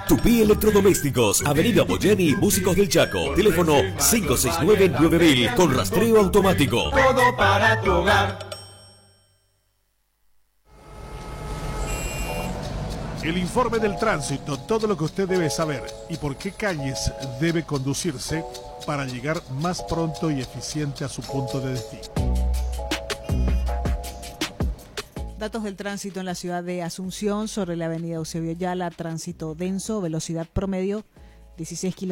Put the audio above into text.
Tupí Electrodomésticos, Avenida Boyani, Músicos del Chaco. Teléfono 569-9000 con rastreo automático. Todo para tu hogar. El informe del tránsito, todo lo que usted debe saber y por qué calles debe conducirse para llegar más pronto y eficiente a su punto de destino. Datos del tránsito en la ciudad de Asunción sobre la avenida Eusebio Yala, tránsito denso, velocidad promedio 16 km.